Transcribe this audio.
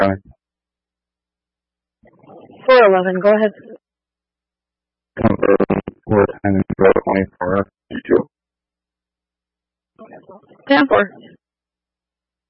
County. 411, go ahead. We're attending 24. 10-4.